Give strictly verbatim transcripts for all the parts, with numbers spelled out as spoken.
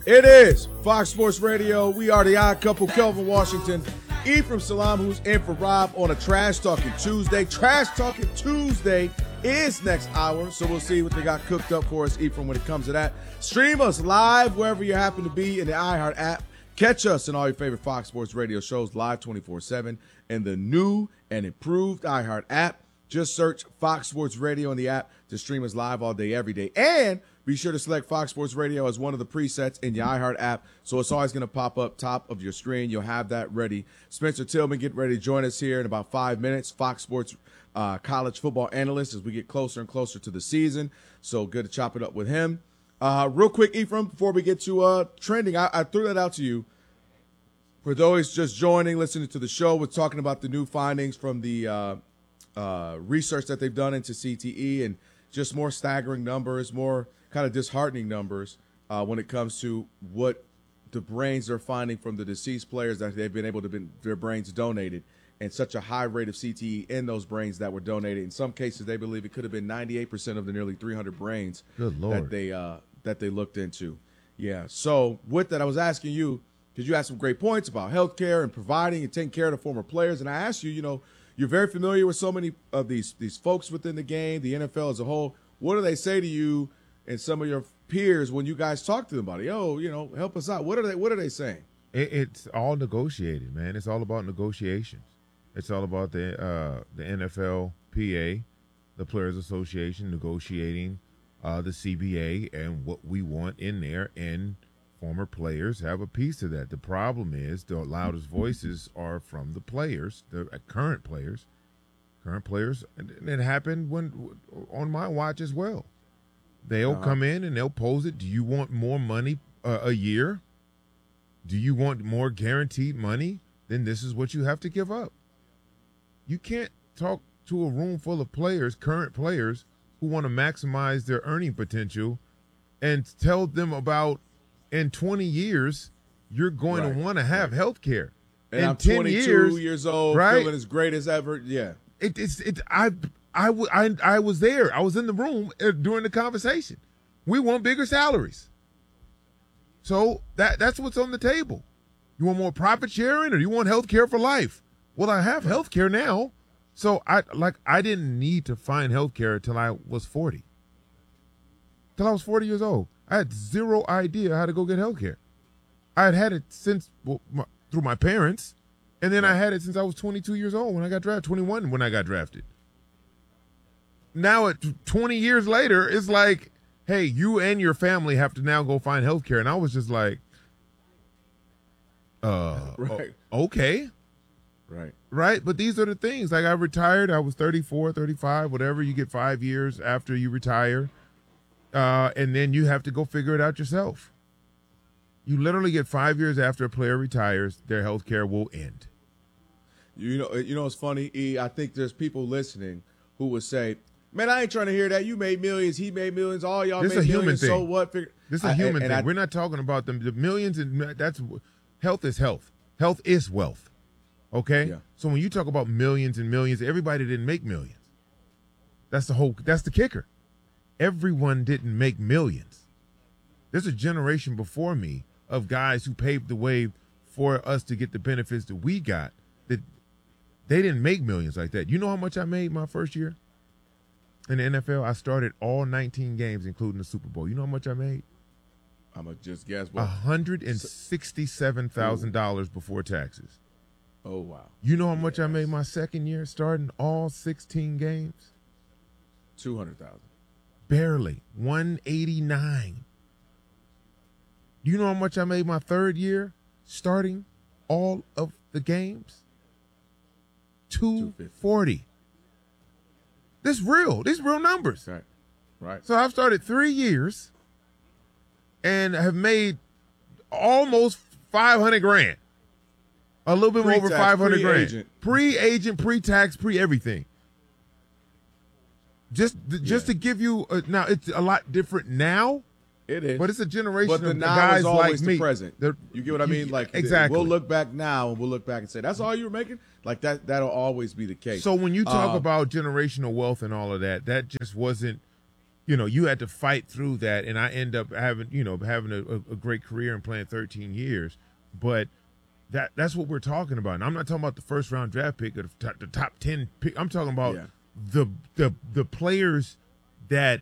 It is Fox Sports Radio. We are the odd couple, Kelvin Washington, Ephraim Salam, who's in for Rob on a Trash Talking Tuesday. Trash Talking Tuesday is next hour, so we'll see what they got cooked up for us, Ephraim, when it comes to that. Stream us live wherever you happen to be in the iHeart app. Catch us in all your favorite Fox Sports Radio shows live twenty-four seven in the new and improved iHeart app. Just search Fox Sports Radio in the app to stream us live all day, every day. And be sure to select Fox Sports Radio as one of the presets in your iHeart app, so it's always going to pop up top of your screen. You'll have that ready. Spencer Tillman, get ready to join us here in about five minutes. Fox Sports uh, college football analyst as we get closer and closer to the season. So good to chop it up with him. Uh, real quick, Ephraim, before we get to uh, trending, I, I threw that out to you. For those just joining, listening to the show, we're talking about the new findings from the uh, uh, research that they've done into C T E and just more staggering numbers, more kind of disheartening numbers uh, when it comes to what the brains they're finding from the deceased players that they've been able to be their brains donated, and such a high rate of C T E in those brains that were donated. In some cases, they believe it could have been ninety-eight percent of the nearly three hundred brains Good Lord. that they uh, that they looked into. Yeah. So with that, I was asking you, because you had some great points about healthcare and providing and taking care of the former players, and I asked you, you know, you're very familiar with so many of these these folks within the game, the N F L as a whole. What do they say to you and some of your peers when you guys talk to them about it? Yo, you know, help us out. What are they What are they saying? It, it's all negotiated, man. It's all about negotiations. It's all about the uh, the N F L P A, the Players Association, negotiating uh, the C B A and what we want in there, and former players have a piece of that. The problem is the loudest voices are from the players, the uh, current players, current players. And it happened when on my watch as well. They'll uh-huh. come in and they'll pose it. Do you want more money uh, a year? Do you want more guaranteed money? Then this is what you have to give up. You can't talk to a room full of players, current players, who want to maximize their earning potential and tell them about in twenty years you're going right. to want to have right. health care. And in I'm ten twenty-two years, years old, right? feeling as great as ever. Yeah. It, it's it. I I, w- I I was there. I was in the room during the conversation. We want bigger salaries. So that that's what's on the table. You want more profit sharing, or you want health care for life? Well, I have health care now. So I like I didn't need to find health care until I was forty. Till I was forty years old. I had zero idea how to go get health care. I had had it since well, my, through my parents, and then I had it since I was twenty-two years old when I got drafted, twenty-one when I got drafted. Now, at twenty years later, it's like, hey, you and your family have to now go find health care. And I was just like, uh, right. o- okay. Right. Right. But these are the things. Like I retired. I was thirty-four, thirty-five, whatever. You get five years after you retire. Uh, and then you have to go figure it out yourself. You literally get five years after a player retires, their health care will end. You know, you know, it's funny, E. I think there's people listening who would say, man, I ain't trying to hear that. You made millions. He made millions. All y'all this made is a millions. Human So thing. what? Figure- this is a I, human and, thing. and I, We're not talking about them. The millions, and that's health is health. Health is wealth. Okay? Yeah. So when you talk about millions and millions, everybody didn't make millions. That's the whole, that's the kicker. Everyone didn't make millions. There's a generation before me of guys who paved the way for us to get the benefits that we got, that they didn't make millions like that. You know how much I made my first year in the N F L? I started all nineteen games, including the Super Bowl. You know how much I made? I'm going to just guess. one hundred sixty-seven thousand dollars before taxes. Oh, wow. You know how much yes. I made my second year starting all sixteen games? two hundred thousand dollars. Barely. one eighty-nine. Do you know how much I made my third year starting all of the games? two forty. This real. These real numbers. Right. Right. So I've started three years and have made almost five hundred grand. A little bit Pre-tax, over five hundred pre-agent. grand. Pre-agent, pre-tax, pre-everything. Just just Yeah. to give you a, now, it's a lot different now. It is. But it's a generation But the of now guys is always like me. the present. They're- You get what I you- mean? Like exactly. We'll look back now and we'll look back and say, that's all you were making? Like that, that'll always be the case. So when you talk Uh, about generational wealth and all of that, that just wasn't you know, you had to fight through that, and I end up having, you know, having a, a great career and playing thirteen years. But that that's what we're talking about. And I'm not talking about the first round draft pick or the top, the top ten pick. I'm talking about yeah. the the the players that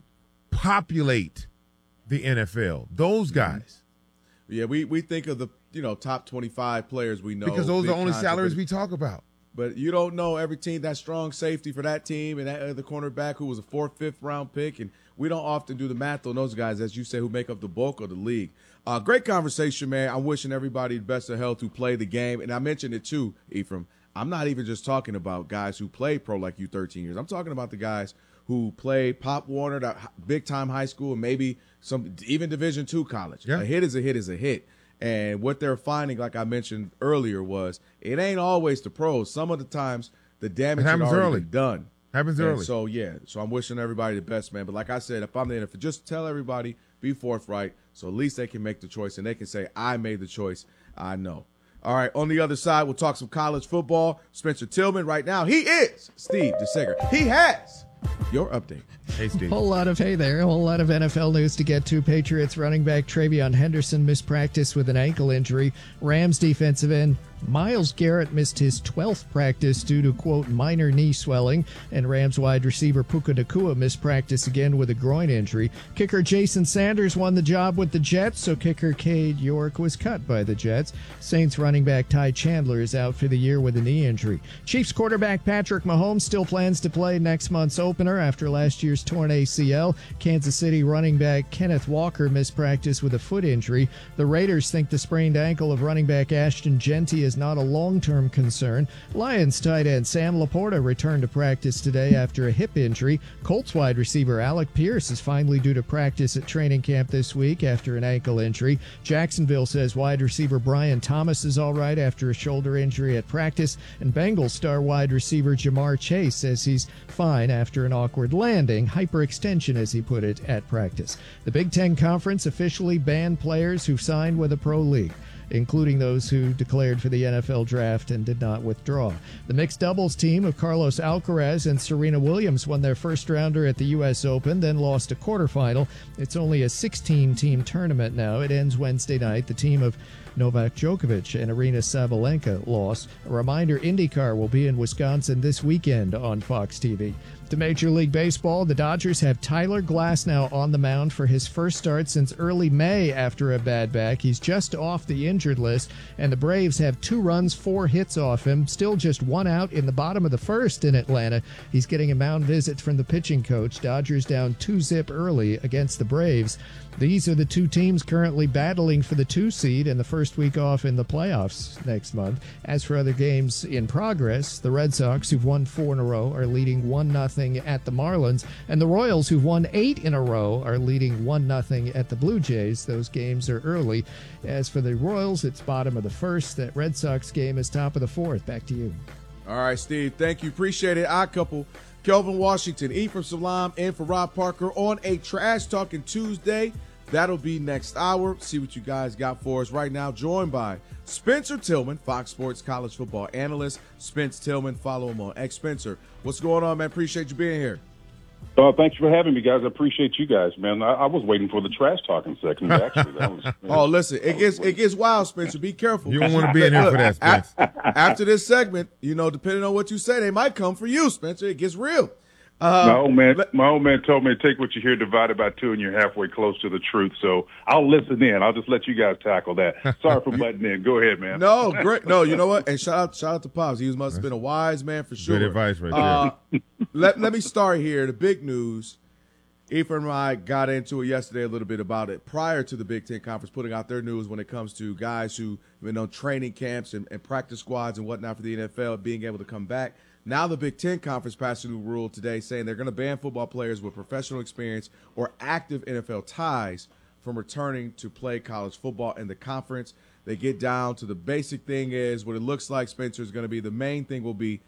populate the N F L. Those guys. Yeah, we, we think of the, you know, top twenty-five players we know. Because those are the only salaries we talk about. But you don't know every team, that strong safety for that team and that other cornerback who was a fourth, fifth round pick. And we don't often do the math on those guys, as you say, who make up the bulk of the league. Uh, great conversation, man. I'm wishing everybody the best of health who play the game. And I mentioned it too, Ephraim. I'm not even just talking about guys who play pro like you thirteen years. I'm talking about the guys who play Pop Warner, that big-time high school, and maybe some even Division two college. Yeah. A hit is a hit is a hit. And what they're finding, like I mentioned earlier, was it ain't always the pros. Some of the times the damage has already early. been done. Happens and early. So, yeah. So I'm wishing everybody the best, man. But like I said, if I'm the N F L, just tell everybody, be forthright, so at least they can make the choice, and they can say, I made the choice. I know. All right, on the other side, we'll talk some college football. Spencer Tillman right now, he is Steve DeSager. He has your update. Hey, Steve. Whole lot of, hey there, a whole lot of N F L news to get to. Patriots running back Travion Henderson missed practice with an ankle injury. Rams defensive end Myles Garrett missed his twelfth practice due to, quote, minor knee swelling. And Rams wide receiver Puka Nacua missed practice again with a groin injury. Kicker Jason Sanders won the job with the Jets, so kicker Cade York was cut by the Jets. Saints running back Ty Chandler is out for the year with a knee injury. Chiefs quarterback Patrick Mahomes still plans to play next month's opener after last year's torn A C L. Kansas City running back Kenneth Walker missed practice with a foot injury. The Raiders think the sprained ankle of running back Ashton Genty is not a long-term concern. Lions tight end Sam Laporta returned to practice today after a hip injury. Colts wide receiver Alec Pierce is finally due to practice at training camp this week after an ankle injury. Jacksonville says wide receiver Brian Thomas is all right after a shoulder injury at practice. And Bengals star wide receiver Jamar Chase says he's fine after an awkward landing, hyperextension as he put it, at practice. The Big Ten Conference officially banned players who signed with a pro league, including those who declared for the N F L draft and did not withdraw. The mixed doubles team of Carlos Alcaraz and Serena Williams won their first rounder at the U S Open, then lost a quarterfinal. It's only a sixteen-team tournament now. It ends Wednesday night. The team of Novak Djokovic and Arina Sabalenka lost. A reminder, IndyCar will be in Wisconsin this weekend on Fox T V. To Major League Baseball, the Dodgers have Tyler Glasnow on the mound for his first start since early May after a bad back. He's just off the injured list, and the Braves have two runs, four hits off him. Still just one out in the bottom of the first in Atlanta. He's getting a mound visit from the pitching coach. Dodgers down two zip early against the Braves. These are the two teams currently battling for the two seed and the first week off in the playoffs next month. As for other games in progress, the Red Sox, who've won four in a row, are leading one nothing at the Marlins, and the Royals, who've won eight in a row, are leading one nothing at the Blue Jays. Those games are early. As for the Royals, it's bottom of the first. That Red Sox game is top of the fourth. Back to you. All right, Steve. Thank you. Appreciate it. Odd couple. Kelvin Washington, Ephraim Salam, and for Rob Parker on a Trash Talking Tuesday. That'll be next hour. See what you guys got for us right now. Joined by Spencer Tillman, Fox Sports college football analyst. Spence Tillman, follow him on X. Spencer, what's going on, man? Appreciate you being here. Uh, thanks for having me, guys. I appreciate you guys, man. I, I was waiting for the trash talking section, actually. That was, oh, listen, it gets it gets wild, Spencer. Be careful. You don't want to be in here for that, Spence. After this segment, you know, depending on what you say, they might come for you, Spencer. It gets real. Uh, my old man, my old man told me to take what you hear, divided by two, and you're halfway close to the truth. So I'll listen in. I'll just let you guys tackle that. Sorry for butting in. Go ahead, man. No, great. No, you know what? And shout out, shout out to Pops. He must have been a wise man for sure. Good advice, right uh, there. let Let me start here. The big news. Ephraim and I got into it yesterday a little bit about it prior to the Big Ten Conference putting out their news when it comes to guys who have been on training camps and, and practice squads and whatnot for the N F L being able to come back. Now the Big Ten Conference passed a new rule today saying they're going to ban football players with professional experience or active N F L ties from returning to play college football in the conference. They get down to the basic thing is what it looks like, Spencer, is going to be the main thing will be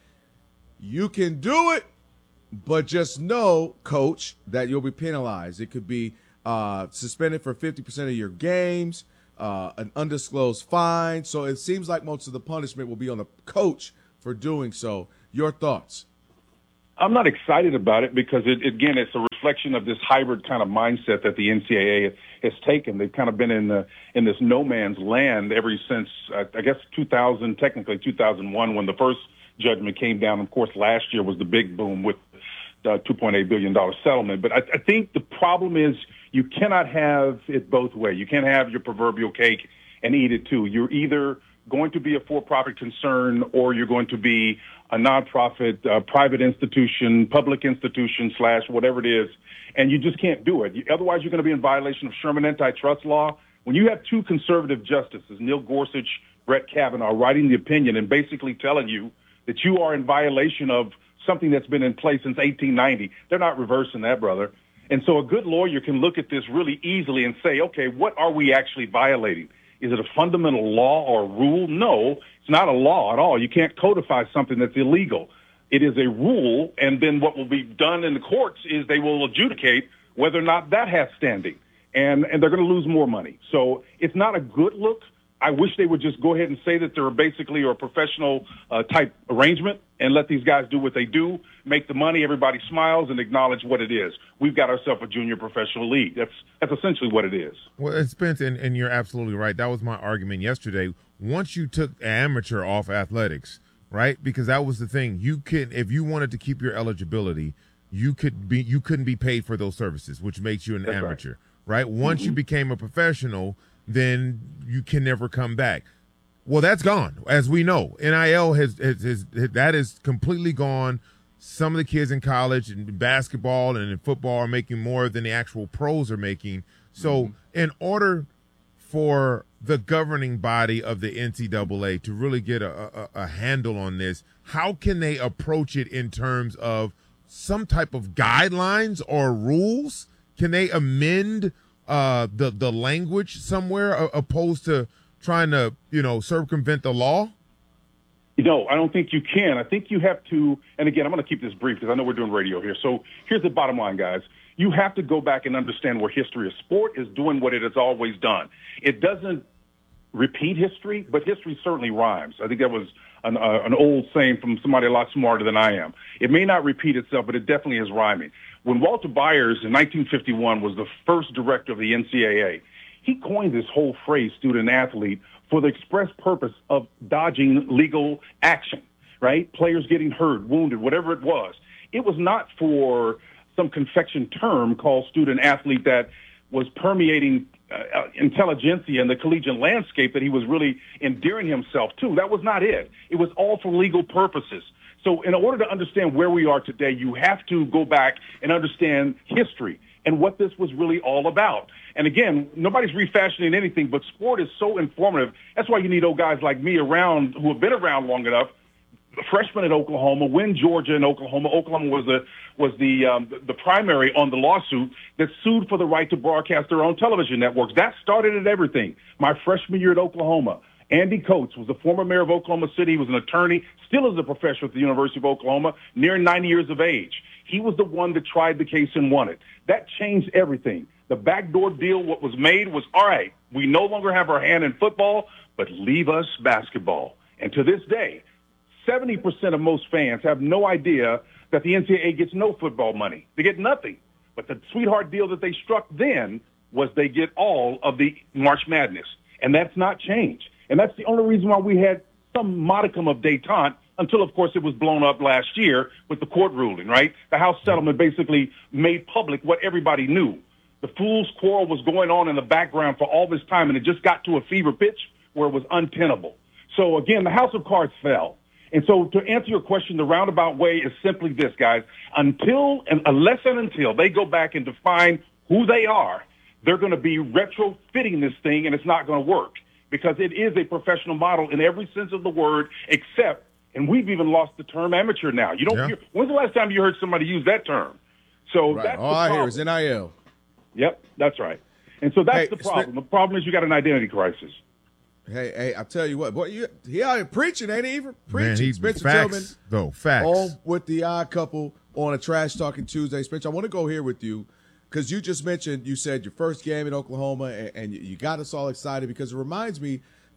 you can do it, but just know, coach, that you'll be penalized. It could be uh, suspended for fifty percent of your games, uh, an undisclosed fine. So it seems like most of the punishment will be on the coach for doing so. Your thoughts? I'm not excited about it because, it, again, it's a reflection of this hybrid kind of mindset that the N C double A has taken. They've kind of been in the in this no man's land ever since, uh, I guess, two thousand, technically two thousand one, when the first judgment came down. Of course, last year was the big boom with the two point eight billion dollars settlement. But I, I think the problem is you cannot have it both ways. You can't have your proverbial cake and eat it too. You're either going to be a for-profit concern or you're going to be a nonprofit, uh, private institution, public institution slash whatever it is, and you just can't do it. You, otherwise, you're going to be in violation of Sherman antitrust law. When you have two conservative justices, Neil Gorsuch, Brett Kavanaugh, writing the opinion and basically telling you that you are in violation of something that's been in place since eighteen ninety, they're not reversing that, brother. And so a good lawyer can look at this really easily and say, okay, what are we actually violating? Is it a fundamental law or rule? No, it's not a law at all. You can't codify something that's illegal. It is a rule, and then what will be done in the courts is they will adjudicate whether or not that has standing, and, and they're going to lose more money. So it's not a good look. I wish they would just go ahead and say that they're basically a professional uh, type arrangement and let these guys do what they do, make the money, everybody smiles, and acknowledge what it is. We've got ourselves a junior professional league. That's that's essentially what it is. Well, Spence, and, and you're absolutely right. That was my argument yesterday. Once you took amateur off athletics, right? Because that was the thing. You could, if you wanted to keep your eligibility, you could be you couldn't be paid for those services, which makes you an That's amateur, right? right? Once mm-hmm. you became a professional, then you can never come back. Well, that's gone, as we know. N I L has, has, has that is completely gone. Some of the kids in college and basketball and in football are making more than the actual pros are making. So, mm-hmm. in order for the governing body of the N C double A to really get a, a, a handle on this, how can they approach it in terms of some type of guidelines or rules? Can they amend uh, the the language somewhere, opposed to trying to, you know, circumvent the law? No, I don't think you can. I think you have to, and again, I'm going to keep this brief because I know we're doing radio here. So here's the bottom line, guys. You have to go back and understand where history of sport is doing what it has always done. It doesn't repeat history, but history certainly rhymes. I think that was an, uh, an old saying from somebody a lot smarter than I am. It may not repeat itself, but it definitely is rhyming. When Walter Byers in nineteen fifty-one was the first director of the N C double A, he coined this whole phrase, student athlete, for the express purpose of dodging legal action, right? Players getting hurt, wounded, whatever it was. It was not for some confection term called student athlete that was permeating uh, intelligentsia in the collegiate landscape that he was really endearing himself to. That was not it. It was all for legal purposes. So in order to understand where we are today, you have to go back and understand history and what this was really all about. And again, nobody's refashioning anything, but sport is so informative. That's why you need old guys like me around who have been around long enough. Freshman at Oklahoma, when Georgia and Oklahoma, Oklahoma was the was the um, the primary on the lawsuit that sued for the right to broadcast their own television networks. That started at everything. My freshman year at Oklahoma, Andy Coates was the former mayor of Oklahoma City. He was an attorney, still is a professor at the University of Oklahoma, near ninety years of age. He was the one that tried the case and won it. That changed everything. The backdoor deal, what was made was, all right, we no longer have our hand in football, but leave us basketball. And to this day, seventy percent of most fans have no idea that the N C double A gets no football money. They get nothing. But the sweetheart deal that they struck then was they get all of the March Madness. And that's not changed. And that's the only reason why we had some modicum of détente until, of course, it was blown up last year with the court ruling, right? The House settlement basically made public what everybody knew. The fool's quarrel was going on in the background for all this time, and it just got to a fever pitch where it was untenable. So, again, the house of cards fell. And so to answer your question, the roundabout way is simply this, guys. Until, and unless and until they go back and define who they are, they're going to be retrofitting this thing, and it's not going to work because it is a professional model in every sense of the word, except, and we've even lost the term amateur now. You don't yeah. hear, when's the last time you heard somebody use that term? So right. that's all the I problem. hear is N I L. Yep, that's right. And so that's Hey, the problem. Sp- the problem is you got an identity crisis. Hey, hey, I tell you what, boy, you, he out here preaching, ain't he? Even preaching. Man, he, Spencer facts, Tillman, though, facts. on with the Odd Couple on a Trash Talking Tuesday. Spencer, I want to go here with you because you just mentioned, you said your first game in Oklahoma, and, and you got us all excited because it reminds me that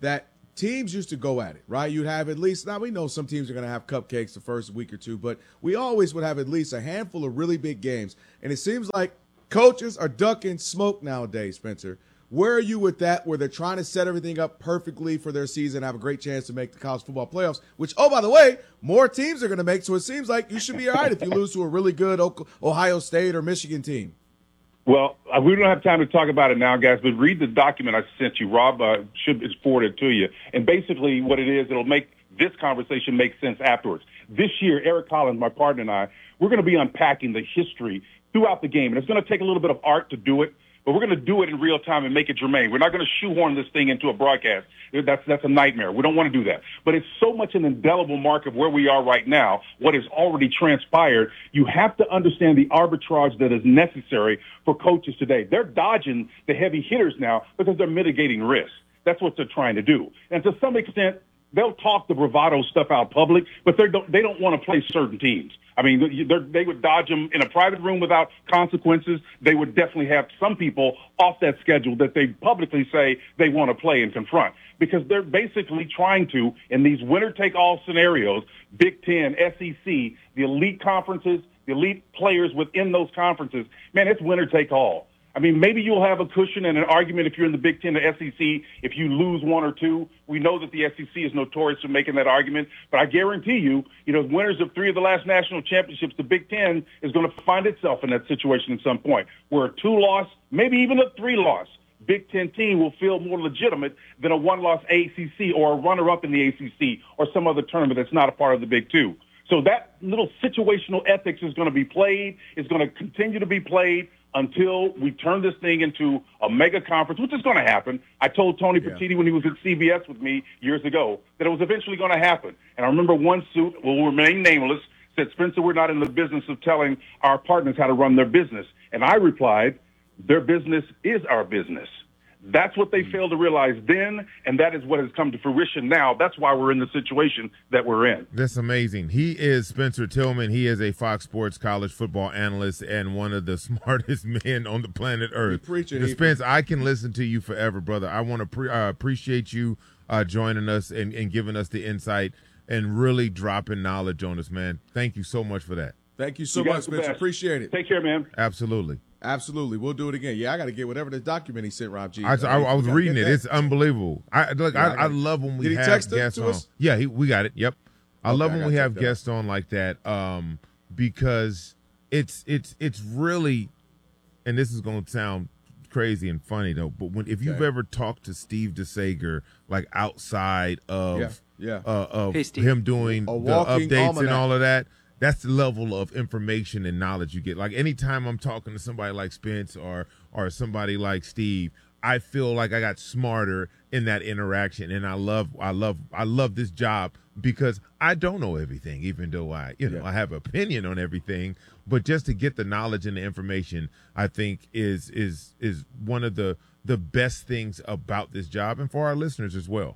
teams used to go at it, right? You'd have at least, now we know some teams are going to have cupcakes the first week or two, but we always would have at least a handful of really big games. And it seems like coaches are ducking smoke nowadays, Spencer. Where are you with that, where they're trying to set everything up perfectly for their season, have a great chance to make the college football playoffs, which, oh, by the way, more teams are going to make, so it seems like you should be all right if you lose to a really good Ohio State or Michigan team. Well, uh, we don't have time to talk about it now, guys, but read the document I sent you. Rob uh, should is forwarded to you. And basically what it is, it'll make this conversation make sense afterwards. This year, Eric Collins, my partner, and I, we're going to be unpacking the history throughout the game. And it's going to take a little bit of art to do it. But we're going to do it in real time and make it germane. We're not going to shoehorn this thing into a broadcast. That's that's a nightmare. We don't want to do that. But it's so much an indelible mark of where we are right now, what has already transpired. You have to understand the arbitrage that is necessary for coaches today. They're dodging the heavy hitters now because they're mitigating risk. That's what they're trying to do. And to some extent, they'll talk the bravado stuff out public, but they don't, they don't want to play certain teams. I mean, they would dodge them in a private room without consequences. They would definitely have some people off that schedule that they publicly say they want to play and confront, because they're basically trying to, in these winner-take-all scenarios, Big Ten, S E C, the elite conferences, the elite players within those conferences, man, it's winner-take-all. I mean, maybe you'll have a cushion and an argument if you're in the Big Ten or S E C if you lose one or two. We know that the S E C is notorious for making that argument, but I guarantee you, you know, winners of three of the last national championships, the Big Ten is going to find itself in that situation at some point, where a two-loss, maybe even a three-loss Big Ten team will feel more legitimate than a one-loss A C C or a runner-up in the A C C or some other tournament that's not a part of the Big Two. So that little situational ethics is going to be played, is going to continue to be played until we turn this thing into a mega conference, which is going to happen. I told Tony yeah. Petitti when he was at C B S with me years ago that it was eventually going to happen. And I remember one suit, will remain nameless, said, Spencer, we're not in the business of telling our partners how to run their business. And I replied, their business is our business. That's what they failed to realize then, and that is what has come to fruition now. That's why we're in the situation that we're in. That's amazing. He is Spencer Tillman. He is a Fox Sports college football analyst and one of the smartest men on the planet Earth. Preaching, Spence, I can listen to you forever, brother. I want to pre- uh, appreciate you uh, joining us and, and giving us the insight and really dropping knowledge on us, man. Thank you so much for that. Thank you so you much, Spencer. Appreciate it. Take care, man. Absolutely. Absolutely. We'll do it again. Yeah, I got to get whatever the document he sent, Rob G. I, I, I was reading it. It's unbelievable. I look. Yeah, I, I, I love when we Did he have text guests to on. us? Yeah, he, we got it. Yep. I Okay, love I when gotta we check have that guests on like that, um, because it's it's it's really, and this is going to sound crazy and funny though, but when if you've Okay. ever talked to Steve DeSager, like outside of Yeah, yeah. Uh, of Hey, Steve. him doing A the walking updates and almanac. all of that. That's the level of information and knowledge you get. Like anytime I'm talking to somebody like Spence or or somebody like Steve, I feel like I got smarter in that interaction, and I love I love I love this job because I don't know everything, even though I you know Yeah. I have opinion on everything. But just to get the knowledge and the information, I think is is is one of the the best things about this job, and for our listeners as well.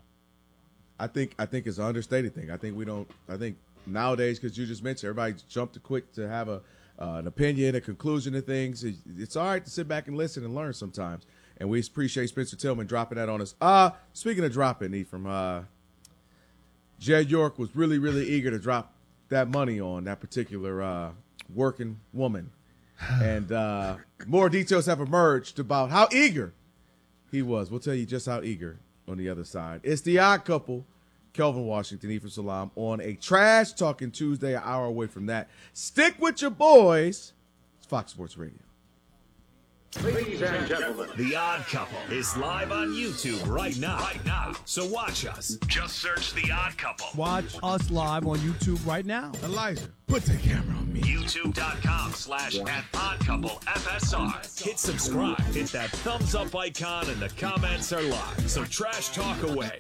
I think I think it's an understated thing. I think we don't. I think nowadays, because you just mentioned, everybody jumped to quick to have a uh, an opinion, a conclusion to things. It, it's all right to sit back and listen and learn sometimes. And we appreciate Spencer Tillman dropping that on us. Uh, speaking of dropping, Ephraim, uh, Jed York was really, really eager to drop that money on that particular uh, working woman. And uh, more details have emerged about how eager he was. We'll tell you just how eager on the other side. It's the Odd Couple, Kelvin Washington, Ephraim Salam, on a Trash Talking Tuesday, an hour away from that. Stick with your boys. It's Fox Sports Radio. Ladies and gentlemen, The Odd Couple is live on YouTube right now. Right now. So watch us. Just search The Odd Couple. Watch us live on YouTube right now. Elijah, put the camera on me. YouTube.com slash at Odd Couple F S R. Hit subscribe. Hit that thumbs up icon and the comments are live. So trash talk away.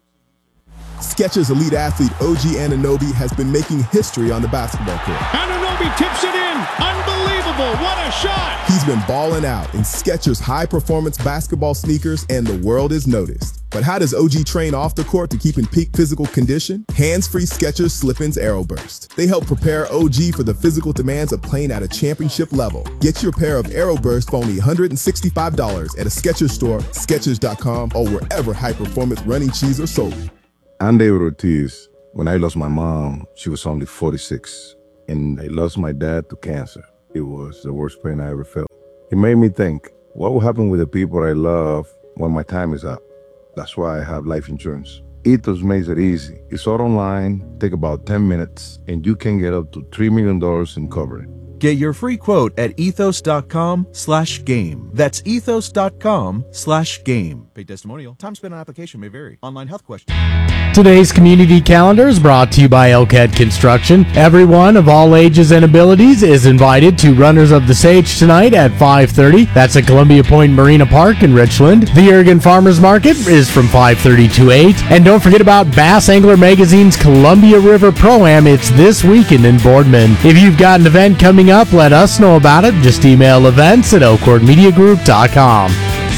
Skechers elite athlete O G Anunoby has been making history on the basketball court. Anunoby Kobe tips it in. Unbelievable. What a shot. He's been balling out in Skechers high-performance basketball sneakers, and the world is noticed. But how does O G train off the court to keep in peak physical condition? Hands-free Skechers Slip-ins Aeroburst. They help prepare O G for the physical demands of playing at a championship level. Get your pair of Aeroburst for only one hundred sixty-five dollars at a Skechers store, Skechers dot com, or wherever high-performance running shoes are sold. I'm David Ortiz. When I lost my mom, she was only forty-six, and I lost my dad to cancer. It was the worst pain I ever felt. It made me think, what will happen with the people I love when my time is up? That's why I have life insurance. Ethos makes it easy. It's all online, take about ten minutes, and you can get up to three million dollars in coverage. Get your free quote at ethos.com slash game. That's ethos.com slash game. Paid testimonial. Time spent on application may vary. Online health question. Today's community calendar is brought to you by Elkhead Construction. Everyone of all ages and abilities is invited to Runners of the Sage tonight at five thirty. That's at Columbia Point Marina Park in Richland. The Oregon Farmers Market is from five thirty to eight. And don't forget about Bass Angler Magazine's Columbia River Pro-Am. It's this weekend in Boardman. If you've got an event coming up, let us know about it. Just email events at elkhorn media group dot com.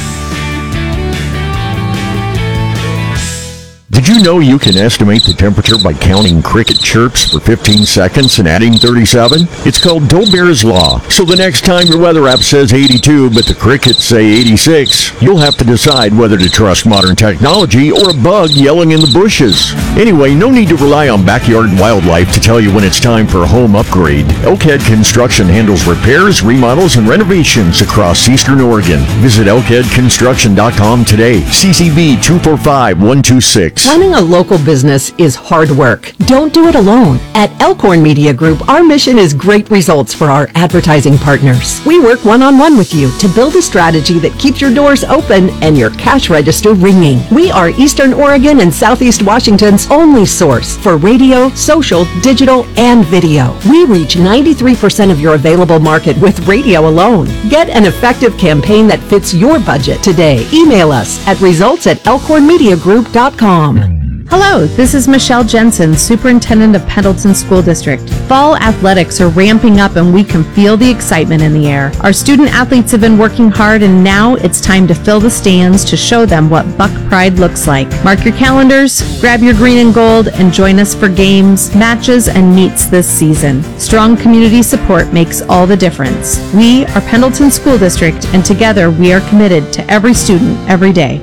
Did you know you can estimate the temperature by counting cricket chirps for fifteen seconds and adding thirty-seven? It's called Dolbear's Law. So the next time your weather app says eighty-two, but the crickets say eighty-six, you'll have to decide whether to trust modern technology or a bug yelling in the bushes. Anyway, no need to rely on backyard wildlife to tell you when it's time for a home upgrade. Elkhead Construction handles repairs, remodels, and renovations across Eastern Oregon. Visit elkhead construction dot com today. C C B two four five one two six. Running a local business is hard work. Don't do it alone. At Elkhorn Media Group, our mission is great results for our advertising partners. We work one-on-one with you to build a strategy that keeps your doors open and your cash register ringing. We are Eastern Oregon and Southeast Washington's only source for radio, social, digital, and video. We reach ninety-three percent of your available market with radio alone. Get an effective campaign that fits your budget today. Email us at results at elkhorn media group dot com. Hello, this is Michelle Jensen, Superintendent of Pendleton School District. Fall athletics are ramping up and we can feel the excitement in the air. Our student athletes have been working hard and now it's time to fill the stands to show them what Buck Pride looks like. Mark your calendars, grab your green and gold, and join us for games, matches, and meets this season. Strong community support makes all the difference. We are Pendleton School District and together we are committed to every student every day.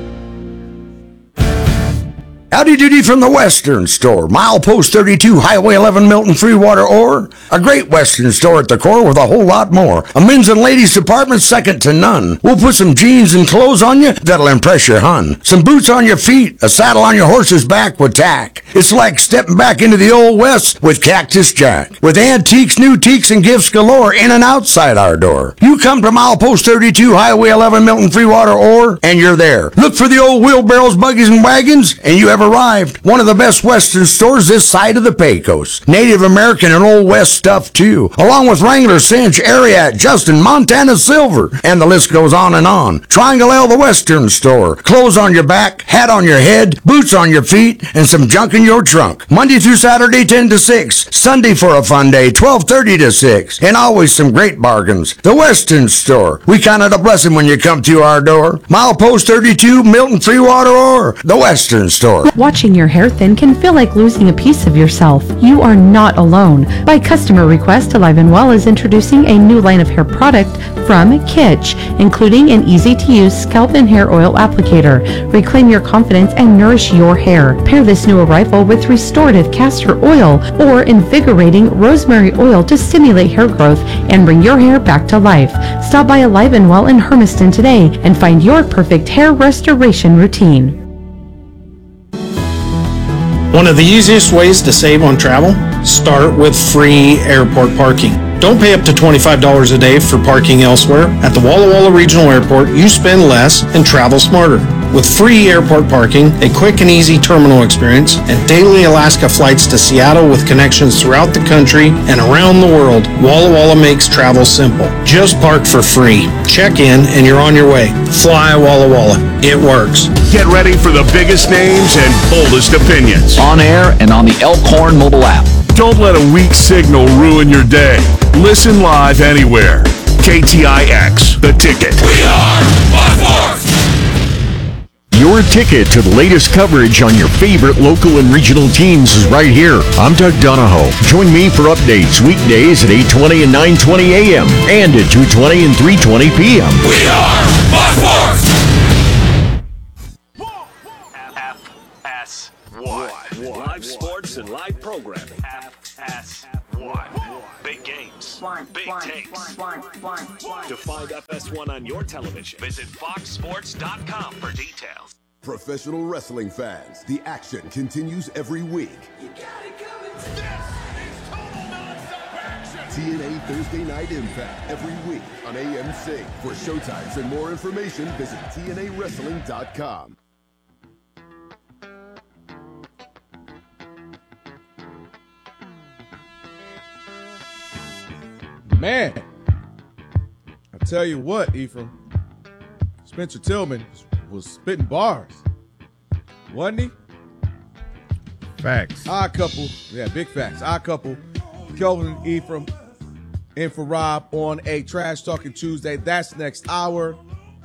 Howdy doody from the Western Store, Milepost thirty-two, Highway eleven, Milton, Freewater, or a great Western store at the core with a whole lot more. A men's and ladies department second to none. We'll put some jeans and clothes on you that'll impress your hun. Some boots on your feet, a saddle on your horse's back with tack. It's like stepping back into the old West with Cactus Jack. With antiques, new teaks, and gifts galore in and outside our door. You come to Milepost thirty-two, Highway eleven, Milton, Freewater, or, and you're there. Look for the old wheelbarrows, buggies, and wagons, and you have arrived. One of the best Western stores this side of the Pecos. Native American and Old West stuff too, along with Wrangler, Cinch, Ariat, Justin, Montana Silver, and the list goes on and on. Triangle L, the Western Store. Clothes on your back, hat on your head, boots on your feet, and some junk in your trunk. Monday through Saturday, ten to six. Sunday for a fun day, twelve thirty to six. And always some great bargains. The Western Store. We count it a blessing when you come to our door. Milepost thirty-two, Milton, Freewater, or the Western Store. Watching your hair thin can feel like losing a piece of yourself. You are not alone. By customer request, Alive and Well is introducing a new line of hair product from Kitsch, including an easy-to-use scalp and hair oil applicator. Reclaim your confidence and nourish your hair. Pair this new arrival with restorative castor oil or invigorating rosemary oil to stimulate hair growth and bring your hair back to life. Stop by Alive and Well in Hermiston today and find your perfect hair restoration routine. One of the easiest ways to save on travel? Start with free airport parking. Don't pay up to twenty-five dollars a day for parking elsewhere. At the Walla Walla Regional Airport, you spend less and travel smarter. With free airport parking, a quick and easy terminal experience, and daily Alaska flights to Seattle with connections throughout the country and around the world, Walla Walla makes travel simple. Just park for free. Check in and you're on your way. Fly Walla Walla. It works. Get ready for the biggest names and boldest opinions. On air and on the Elkhorn mobile app. Don't let a weak signal ruin your day. Listen live anywhere. K T I X, The Ticket. We are Fox Sports! Your ticket to the latest coverage on your favorite local and regional teams is right here. I'm Doug Donahoe. Join me for updates weekdays at eight twenty and nine twenty a m and at two twenty and three twenty p m We are Fox Sports! F S one. Live sports and live programming. F S one. Big games. Big takes. To find F S one on your television, visit fox sports dot com for details. Professional wrestling fans, the action continues every week. T N A Thursday Night Impact every week on A M C. For showtimes and more information, visit T N A wrestling dot com. Man, I tell you what, Ephraim, Spencer Tillman was spitting bars, wasn't he? Facts. Odd couple, yeah, big facts. Odd couple, Kelvin and Ephraim in for Rob on a Trash Talking Tuesday. That's next hour.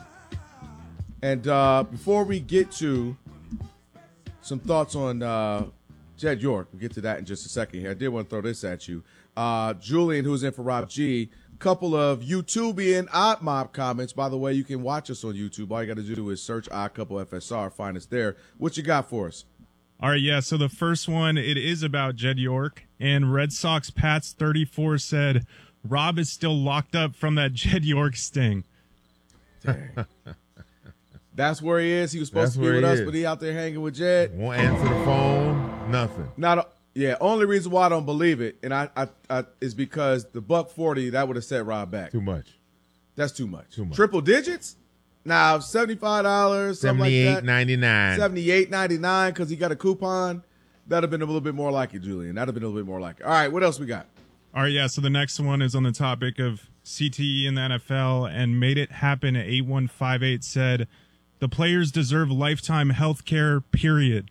And uh, before we get to some thoughts on uh, Jed York, we'll get to that in just a second here. I did want to throw this at you. Uh, Julian, who's in for Rob G, couple of YouTubian Odd Mob comments. By the way, you can watch us on YouTube. All you got to do is search Odd Couple F S R, find us there. What you got for us? All right, yeah, so the first one, it is about Jed York, and Red Sox Pats thirty-four said, Rob is still locked up from that Jed York sting. Dang. That's where he is. He was supposed That's to be where with he us, is. but he out there hanging with Jed. Won't answer the phone, nothing. Not a, yeah, only reason why I don't believe it, and I, I, I is because the buck forty, that would have set Rob back. Too much. That's too much. Too much. Triple digits? Now, seventy-five dollars, something like that. seventy-eight ninety-nine. seventy-eight ninety-nine because he got a coupon. That'd have been a little bit more like it, Julian. That'd have been a little bit more like it. All right, what else we got? All right, yeah, so the next one is on the topic of C T E in the N F L, and Made It Happen at eight one five eight said, the players deserve lifetime health care, period.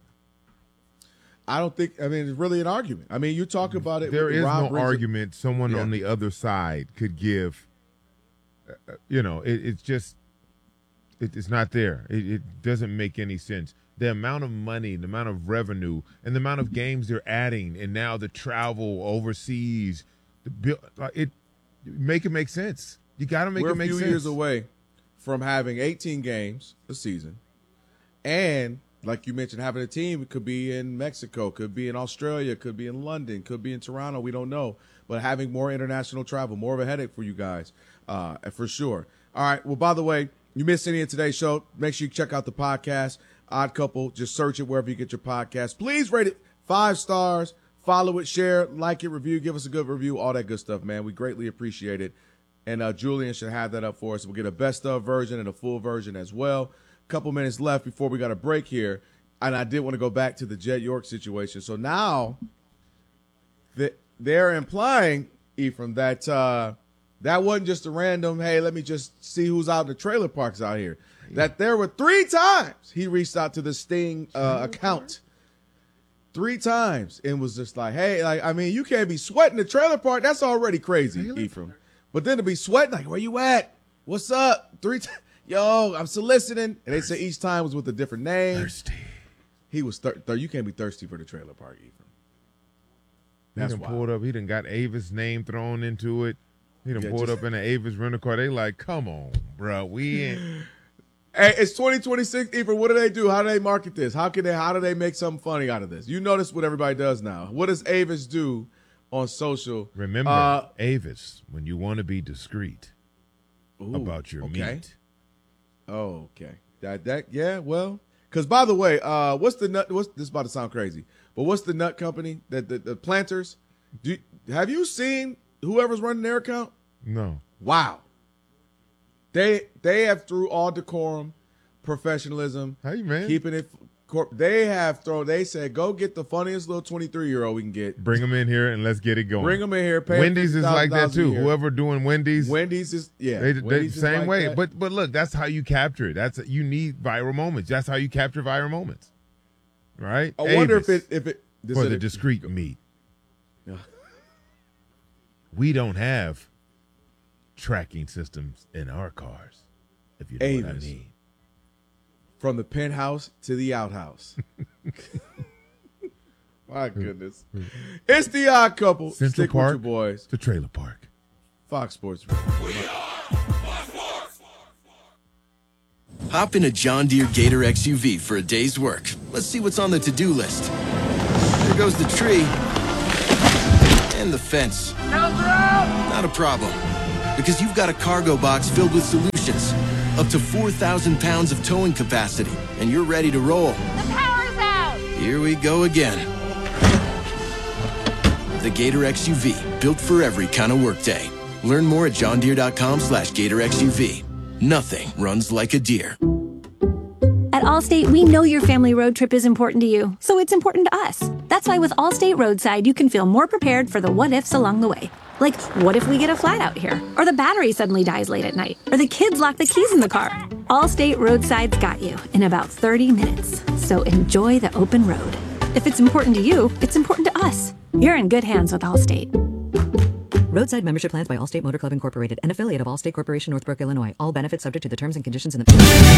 I don't think, I mean, it's really an argument. I mean, you talk about it. There is Rob no brings it- argument someone Yeah. on the other side could give. Uh, you know, it, it's just, it, it's not there. It, it doesn't make any sense. The amount of money, the amount of revenue, and the amount of games they're adding, and now the travel overseas, the bill, like it, make it make sense. You got to make We're it make a few sense. years away from having eighteen games a season, and like you mentioned, having a team could be in Mexico, could be in Australia, could be in London, could be in Toronto. We don't know, but having more international travel, more of a headache for you guys, uh, for sure. All right. Well, by the way, you missed any of today's show, make sure you check out the podcast, Odd Couple. Just search it wherever you get your podcast. Please rate it five stars. Follow it, share, like it, review, give us a good review, all that good stuff, man. We greatly appreciate it. And uh, Julian should have that up for us. We'll get a best of version and a full version as well. Couple minutes left before we got a break here, and I did want to go back to the Jed York situation. So now the, they're implying, Ephraim, that uh, that wasn't just a random, hey, let me just see who's out in the trailer parks out here. That there were three times he reached out to the Sting uh, account, three times, and was just like, hey, like I mean, you can't be sweating the trailer park. That's already crazy, Ephraim. But then to be sweating, like, where you at? What's up? Three times. Yo, I'm soliciting. And they say each time was with a different name. Thirsty. He was thir- thir- you can't be thirsty for the trailer park, Ephraim. He That's done wild. pulled up. He done got Avis' name thrown into it. He done Yeah, pulled just- up in an Avis rental car. They like, come on, bro. We ain't. Hey, it's twenty twenty-six, Ephraim. What do they do? How do they market this? How can they? How do they make something funny out of this? You notice what everybody does now. What does Avis do on social? Remember, Uh, Avis, when you want to be discreet Ooh, about your okay. meat. Oh, okay. That that yeah. Well, because by the way, uh, what's the nut? What's this is about to sound crazy? But what's the nut company that the, the planters? Do have you seen whoever's running their account? No. Wow. They they have through all decorum, professionalism, hey man, keeping it. Corp- they have thrown. They said, go get the funniest little twenty-three year old we can get. Bring them in here and let's get it going. Bring them in here. Pay them Wendy's is like that fifty thousand dollars too. a year. Whoever doing Wendy's, Wendy's is yeah. they, they Wendy's the is same like way. that. But but look, that's how you capture it. That's you need viral moments. That's how you capture viral moments, right? I wonder Avis if it if it this for is the a- discreet meat. We don't have tracking systems in our cars, if you know Avis. what I mean. From the penthouse to the outhouse. My goodness. It's the Odd Couple. Central Stick Park with your boys. to Trailer Park. Fox Sports Radio. Hop in a John Deere Gator X U V for a day's work. Let's see what's on the to-do list. There goes the tree. And the fence. Not a problem. Because you've got a cargo box filled with solutions. Up to four thousand pounds of towing capacity. And you're ready to roll. The power's out! Here we go again. The Gator X U V. Built for every kind of workday. Learn more at johndeere.com slash Gator X U V. Nothing runs like a deer. At Allstate, we know your family road trip is important to you, so it's important to us. That's why with Allstate Roadside, you can feel more prepared for the what-ifs along the way. Like, what if we get a flat out here? Or the battery suddenly dies late at night? Or the kids lock the keys in the car? Allstate Roadside's got you in about thirty minutes. So enjoy the open road. If it's important to you, it's important to us. You're in good hands with Allstate. Roadside membership plans by Allstate Motor Club Incorporated, an affiliate of Allstate Corporation, Northbrook, Illinois. All benefits subject to the terms and conditions in the...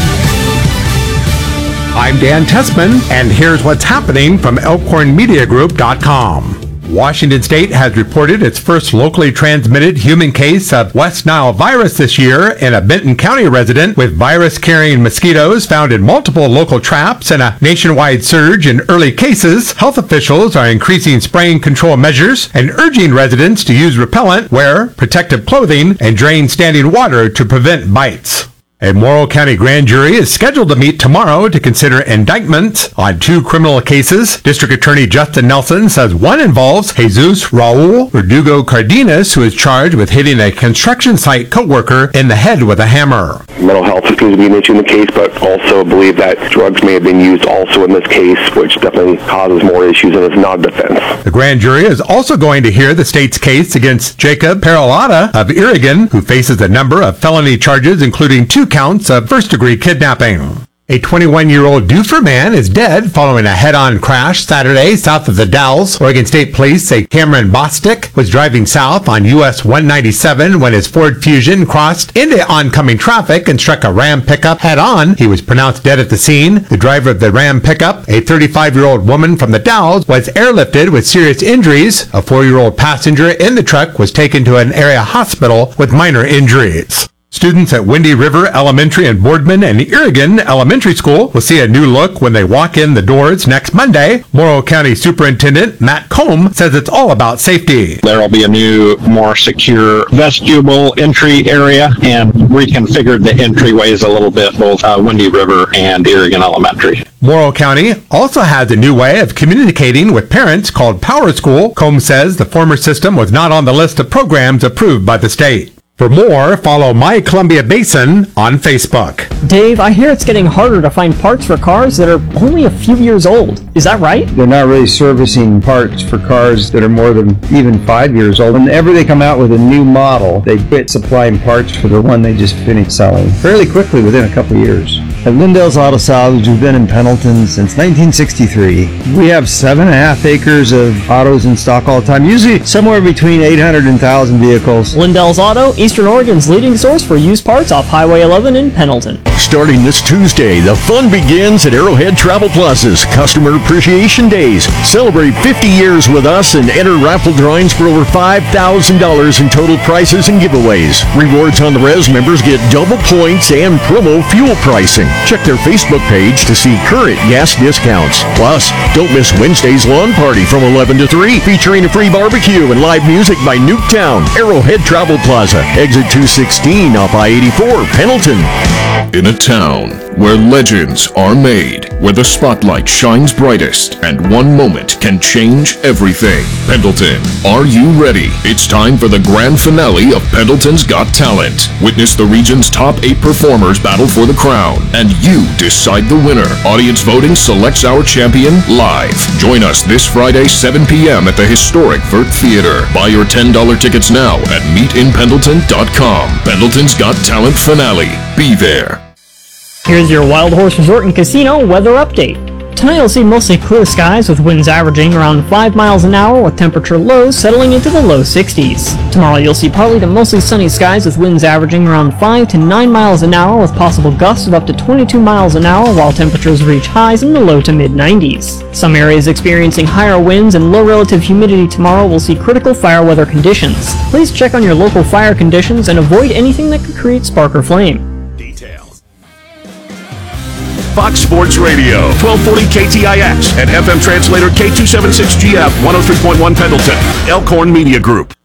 I'm Dan Tessman, and here's what's happening from elkhorn media group dot com. Washington State has reported its first locally transmitted human case of West Nile virus this year in a Benton County resident, with virus-carrying mosquitoes found in multiple local traps and a nationwide surge in early cases. Health officials are increasing spraying control measures and urging residents to use repellent, wear protective clothing, and drain standing water to prevent bites. A Morrow County grand jury is scheduled to meet tomorrow to consider indictments on two criminal cases. District Attorney Justin Nelson says one involves Jesus Raul Verdugo Cardenas, who is charged with hitting a construction site coworker in the head with a hammer. Mental health seems to be an issue in the case, but also believe that drugs may have been used also in this case, which definitely causes more issues and is not a defense. The grand jury is also going to hear the state's case against Jacob Peralata of Irigan, who faces a number of felony charges, including two counts of first-degree kidnapping. A twenty-one-year-old Duffer man is dead following a head-on crash Saturday south of the Dalles. Oregon State Police say Cameron Bostic was driving south on U S one ninety-seven when his Ford Fusion crossed into oncoming traffic and struck a Ram pickup head-on. He was pronounced dead at the scene. The driver of the Ram pickup, a thirty-five-year-old woman from the Dalles, was airlifted with serious injuries. A four-year-old passenger in the truck was taken to an area hospital with minor injuries. Students at Windy River Elementary in Boardman and Irigan Elementary School will see a new look when they walk in the doors next Monday. Morrow County Superintendent Matt Combe says it's all about safety. There will be a new, more secure vestibule entry area, and reconfigured the entryways a little bit, both uh, Windy River and Irigan Elementary. Morrow County also has a new way of communicating with parents called Power School. Combe says the former system was not on the list of programs approved by the state. For more, follow My Columbia Basin on Facebook. Dave, I hear it's getting harder to find parts for cars that are only a few years old. Is that right? They're not really servicing parts for cars that are more than even five years old. Whenever they come out with a new model, they quit supplying parts for the one they just finished selling fairly quickly within a couple of years. At Lindell's Auto Salvage, we've been in Pendleton since nineteen sixty-three. We have seven and a half acres of autos in stock all the time, usually somewhere between eight hundred and one thousand vehicles. Lindell's Auto, Eastern Oregon's leading source for used parts off Highway eleven in Pendleton. Starting this Tuesday, the fun begins at Arrowhead Travel Plaza's Customer Appreciation Days. Celebrate fifty years with us and enter raffle drawings for over five thousand dollars in total prizes and giveaways. Rewards on the Res members get double points and promo fuel pricing. Check their Facebook page to see current gas discounts. Plus, don't miss Wednesday's lawn party from eleven to three, featuring a free barbecue and live music by Nuketown. Arrowhead Travel Plaza, exit two sixteen off I eighty-four, Pendleton. In a town where legends are made, where the spotlight shines brightest, and one moment can change everything. Pendleton, are you ready? It's time for the grand finale of Pendleton's Got Talent. Witness the region's top eight performers battle for the crown, and you decide the winner. Audience voting selects our champion live. Join us this Friday, seven p.m. at the historic Vert Theater. Buy your ten dollars tickets now at meet in pendleton dot com. Pendleton's Got Talent finale. Be there. Here's your Wild Horse Resort and Casino weather update. Tonight you'll see mostly clear skies with winds averaging around five miles an hour with temperature lows settling into the low sixties. Tomorrow you'll see partly to mostly sunny skies with winds averaging around five to nine miles an hour with possible gusts of up to twenty-two miles an hour while temperatures reach highs in the low to mid nineties. Some areas experiencing higher winds and low relative humidity tomorrow will see critical fire weather conditions. Please check on your local fire conditions and avoid anything that could create spark or flame. Fox Sports Radio, twelve forty K T I X, and F M translator K two seventy-six G F, one oh three point one Pendleton, Elkhorn Media Group.